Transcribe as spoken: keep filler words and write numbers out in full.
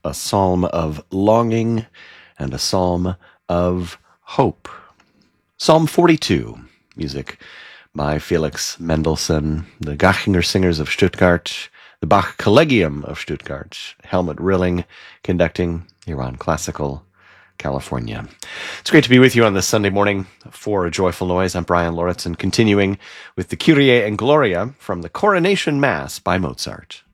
a psalm of longing and a psalm of hope. Psalm forty-two, music by Felix Mendelssohn, the Garchinger Singers of Stuttgart, the Bach Collegium of Stuttgart, Helmut Rilling conducting here on Classical California. It's great to be with you on this Sunday morning for A Joyful Noise. I'm Brian Lauritsen, continuing with the Kyrie and Gloria from the Coronation Mass by Mozart.